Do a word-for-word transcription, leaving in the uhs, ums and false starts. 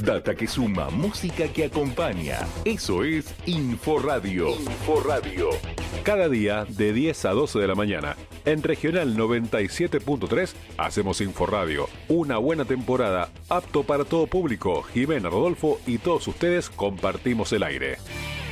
Data que suma, música que acompaña. Eso es Inforadio. Inforadio. Cada día de diez a doce de la mañana, en Regional noventa y siete punto tres, hacemos Inforadio. Una buena temporada, apto para todo público. Jimena, Rodolfo y todos ustedes compartimos el aire.